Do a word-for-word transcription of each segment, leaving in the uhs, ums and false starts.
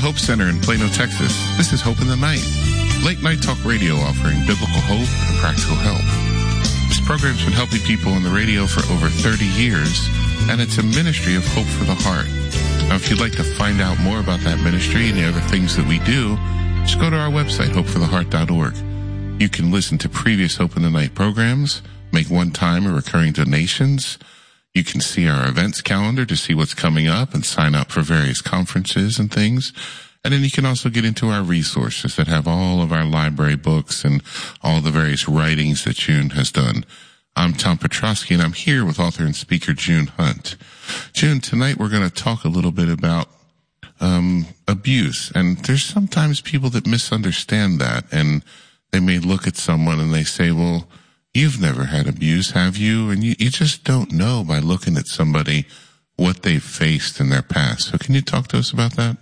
Hope Center in Plano, Texas, this is Hope in the Night, late night talk radio offering biblical hope and practical help. This program's been helping people on the radio for over thirty years, and it's a ministry of hope for the heart. Now, if you'd like to find out more about that ministry and the other things that we do, just go to our website, hope for the heart dot org. You can listen to previous Hope in the Night programs, make one-time or recurring donations. You can see our events calendar to see what's coming up and sign up for various conferences and things. And then you can also get into our resources that have all of our library books and all the various writings that June has done. I'm Tom Petrosky, and I'm here with author and speaker June Hunt. June, tonight we're going to talk a little bit about um abuse. And there's sometimes people that misunderstand that, and they may look at someone and they say, well, you've never had abuse, have you? And you, you just don't know by looking at somebody what they've faced in their past. So can you talk to us about that?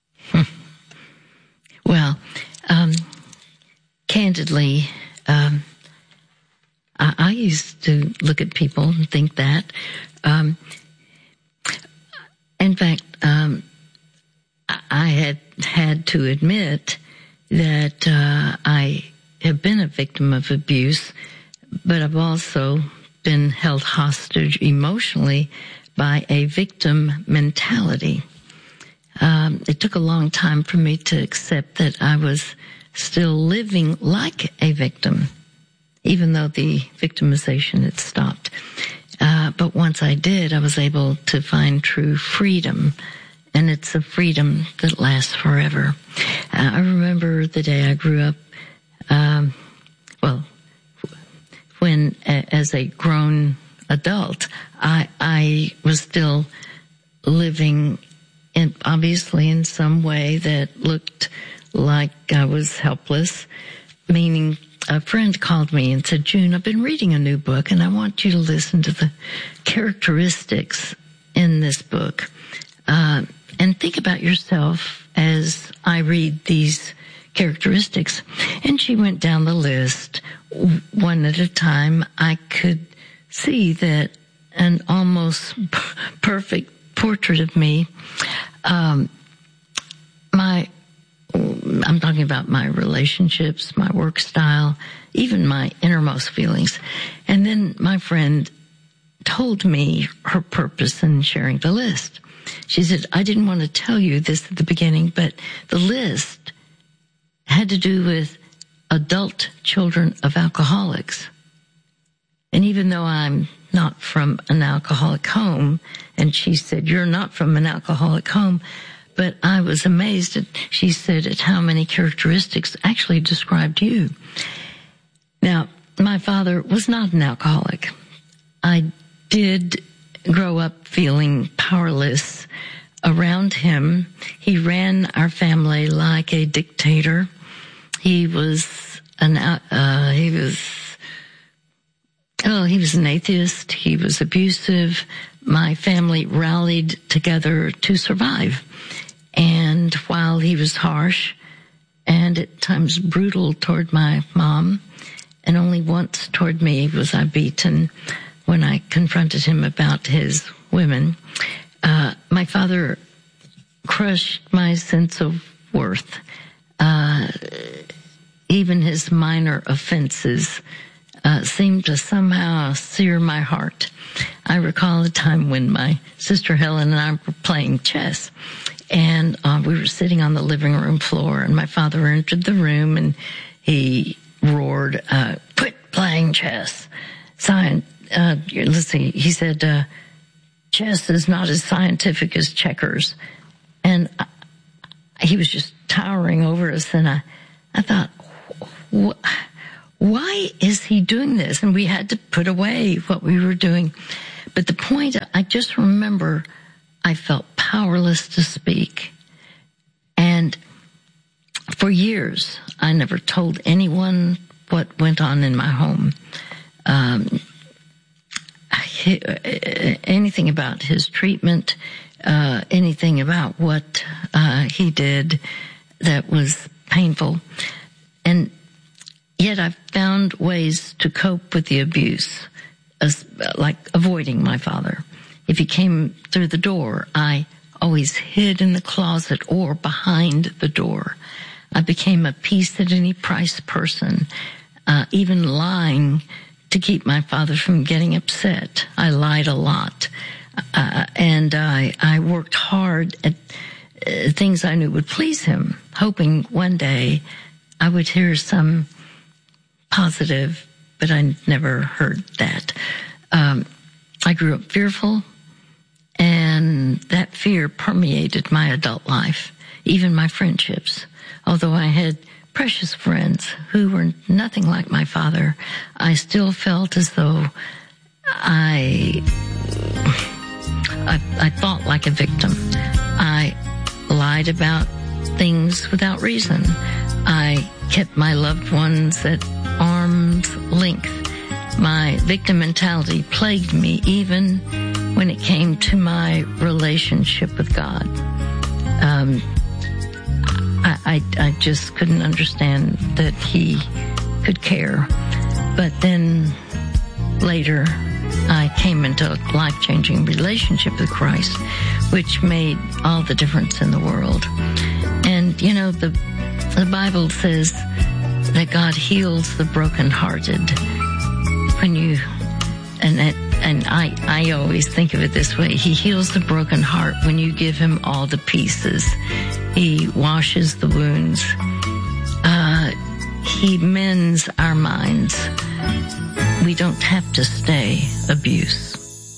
Well, um, candidly, um, I, I used to look at people and think that. Um, in fact, um, I had had to admit that uh, I have been a victim of abuse, but I've also been held hostage emotionally by a victim mentality. Um, it took a long time for me to accept that I was still living like a victim, even though the victimization had stopped. Uh, but once I did, I was able to find true freedom, and it's a freedom that lasts forever. Uh, I remember the day I grew up, um, well, when as a grown adult, I, I was still living in, obviously in some way that looked like I was helpless, meaning a friend called me and said, June, I've been reading a new book and I want you to listen to the characteristics in this book. Uh, and think about yourself as I read these characteristics. And she went down the list one at a time. I could see that an almost perfect portrait of me. Um, my, I'm talking about my relationships, my work style, even my innermost feelings. And then my friend told me her purpose in sharing the list. She said, I didn't want to tell you this at the beginning, but the list had to do with adult children of alcoholics. And even though I'm not from an alcoholic home, and she said, you're not from an alcoholic home, but I was amazed at, she said, at how many characteristics actually described you. Now, my father was not an alcoholic. I did grow up feeling powerless around him. He ran our family like a dictator. He was an, uh, he was, oh, he was an atheist. He was abusive. My family rallied together to survive. And while he was harsh and at times brutal toward my mom, and only once toward me was I beaten when I confronted him about his women, uh, my father crushed my sense of worth. Uh, even his minor offenses uh, seemed to somehow sear my heart. I recall a time when my sister Helen and I were playing chess, and uh, we were sitting on the living room floor, and my father entered the room, and he roared, uh, quit playing chess. Science, uh, let's see, he said, uh, chess is not as scientific as checkers. And I, he was just towering over us, and I, I thought, wh- why is he doing this? And we had to put away what we were doing. But the point, I just remember I felt powerless to speak. And for years, I never told anyone what went on in my home. Um, anything about his treatment, uh, anything about what uh, he did that was painful. And yet I've found ways to cope with the abuse, as, like avoiding my father. If he came through the door, I always hid in the closet or behind the door. I became a peace at any price person, uh, even lying to keep my father from getting upset. I lied a lot. Uh, and I, I worked hard at uh, things I knew would please him, hoping one day I would hear some positive, but I never heard that. Um, I grew up fearful, and that fear permeated my adult life, even my friendships. Although I had precious friends who were nothing like my father, I still felt as though I, I, I thought like a victim. I lied about things without reason. I kept my loved ones at arm's length. My victim mentality plagued me even when it came to my relationship with God. Um, I, I, I just couldn't understand that he could care. But then later, I came into a life-changing relationship with Christ, which made all the difference in the world. And, you know, the, the Bible says that God heals the brokenhearted. When you, and it, and I, I always think of it this way. He heals the broken heart when you give him all the pieces. He washes the wounds. Uh, he mends our minds. We don't have to stay abuse.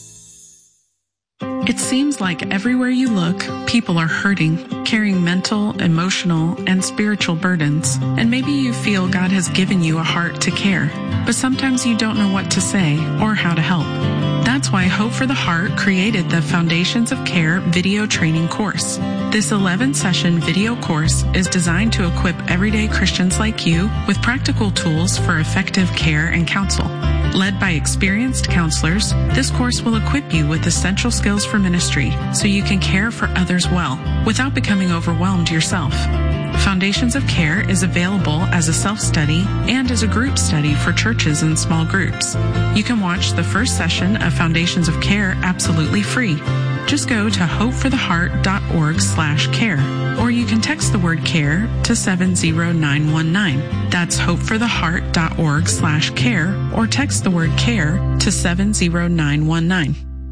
It seems like everywhere you look, people are hurting, carrying mental, emotional, and spiritual burdens. And maybe you feel God has given you a heart to care, but sometimes you don't know what to say or how to help. That's why Hope for the Heart created the Foundations of Care video training course. This eleven-session video course is designed to equip everyday Christians like you with practical tools for effective care and counsel. Led by experienced counselors, this course will equip you with essential skills for ministry so you can care for others well without becoming overwhelmed yourself. Foundations of Care is available as a self-study and as a group study for churches and small groups. You can watch the first session of Foundations of Care absolutely free. Just go to hopefortheheart.org slash care, or you can text the word care to seven zero nine one nine. That's hopefortheheart.org slash care, or text the word care to seven zero nine one nine.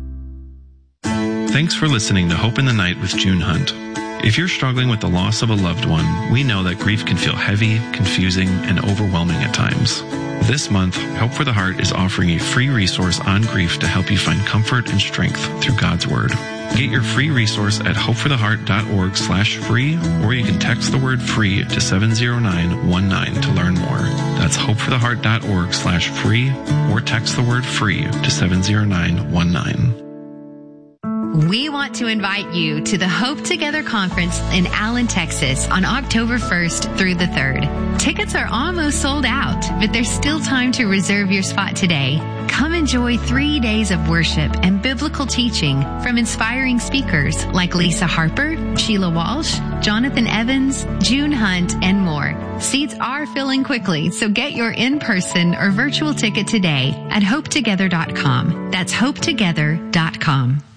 Thanks for listening to Hope in the Night with June Hunt. If you're struggling with the loss of a loved one, we know that grief can feel heavy, confusing, and overwhelming at times. This month, Hope for the Heart is offering a free resource on grief to help you find comfort and strength through God's Word. Get your free resource at hopefortheheart.org slash free, or you can text the word free to seven zero nine one nine to learn more. That's hopefortheheart.org slash free, or text the word free to seven zero nine one nine. We want to invite you to the Hope Together Conference in Allen, Texas on October first through the third. Tickets are almost sold out, but there's still time to reserve your spot today. Come enjoy three days of worship and biblical teaching from inspiring speakers like Lisa Harper, Sheila Walsh, Jonathan Evans, June Hunt, and more. Seats are filling quickly, so get your in-person or virtual ticket today at hope together dot com. That's hope together dot com.